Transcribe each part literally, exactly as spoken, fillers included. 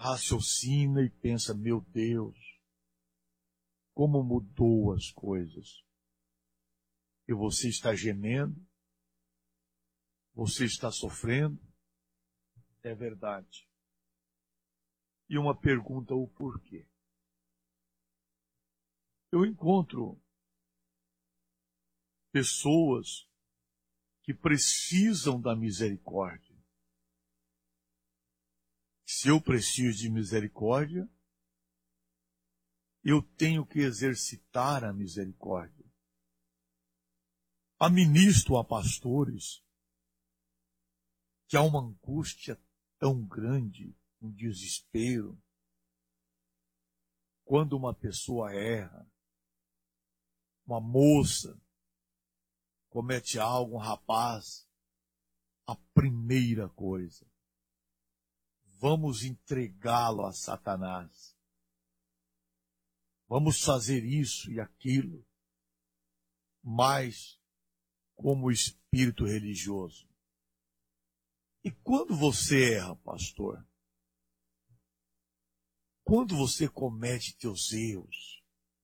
raciocina e pensa, meu Deus, como mudou as coisas. E você está gemendo, você está sofrendo, é verdade. E uma pergunta, o porquê? Eu encontro pessoas que precisam da misericórdia. Se eu preciso de misericórdia, eu tenho que exercitar a misericórdia. Administro a pastores que há uma angústia tão grande, um desespero, quando uma pessoa erra, uma moça comete algo, um rapaz, a primeira coisa, vamos entregá-lo a Satanás. Vamos fazer isso e aquilo, mas como espírito religioso. E quando você erra, pastor? Quando você comete teus erros?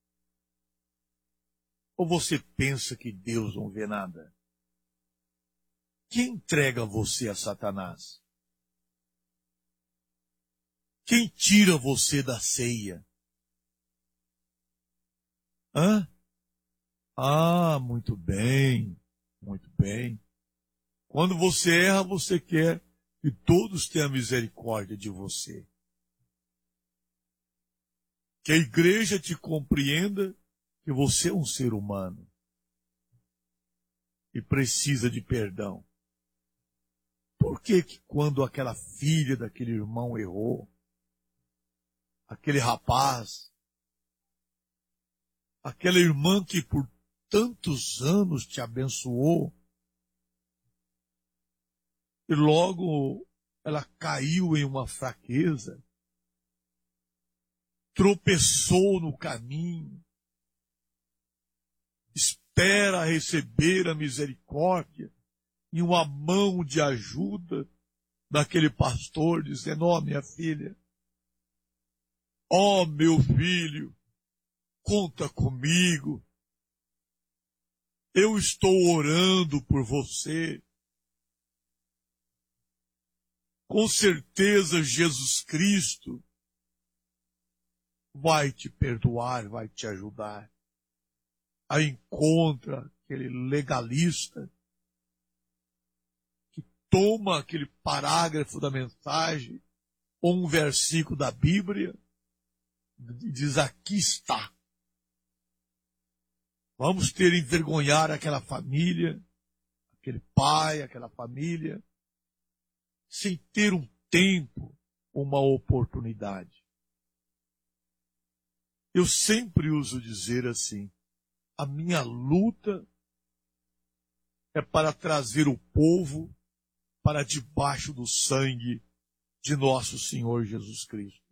Ou você pensa que Deus não vê nada? Quem entrega você a Satanás? Quem tira você da ceia? Hã? Ah, muito bem, muito bem. Quando você erra, você quer que todos tenham misericórdia de você. Que a igreja te compreenda que você é um ser humano e precisa de perdão. Por que que quando aquela filha daquele irmão errou, aquele rapaz, aquela irmã que por tantos anos te abençoou, e logo ela caiu em uma fraqueza, tropeçou no caminho, espera receber a misericórdia e uma mão de ajuda daquele pastor dizendo, ó, minha filha, ó, meu filho, conta comigo, eu estou orando por você. Com certeza Jesus Cristo vai te perdoar, vai te ajudar. Aí encontra aquele legalista que toma aquele parágrafo da mensagem ou um versículo da Bíblia e diz, aqui está. Vamos ter envergonhar aquela família, aquele pai, aquela família, sem ter um tempo, uma oportunidade. Eu sempre uso dizer assim, a minha luta é para trazer o povo para debaixo do sangue de nosso Senhor Jesus Cristo.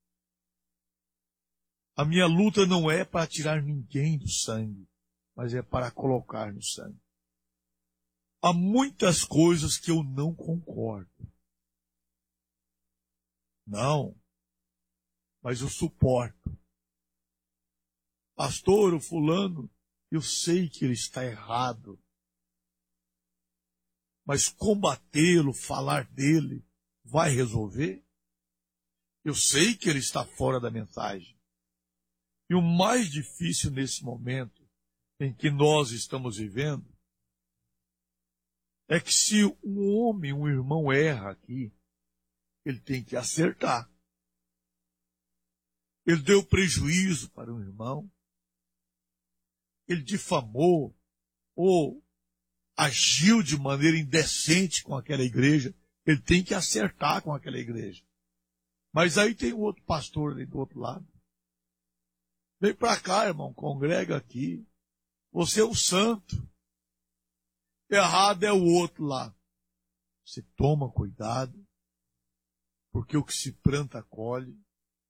A minha luta não é para tirar ninguém do sangue, mas é para colocar no sangue. Há muitas coisas que eu não concordo. Não, mas eu suporto. Pastor, o fulano, eu sei que ele está errado. Mas combatê-lo, falar dele, vai resolver? Eu sei que ele está fora da mensagem. E o mais difícil nesse momento em que nós estamos vivendo é que se um homem, um irmão erra aqui, ele tem que acertar. Ele deu prejuízo para um irmão, ele difamou ou agiu de maneira indecente com aquela igreja, ele tem que acertar com aquela igreja. Mas aí tem um outro pastor ali do outro lado. Vem para cá, irmão, congrega aqui. Você é um santo. Errado é o outro lá. Você toma cuidado, porque o que se planta colhe.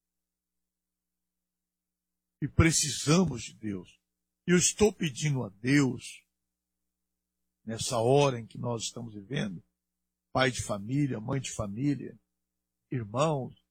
E precisamos de Deus. E eu estou pedindo a Deus, nessa hora em que nós estamos vivendo, pai de família, mãe de família, irmãos,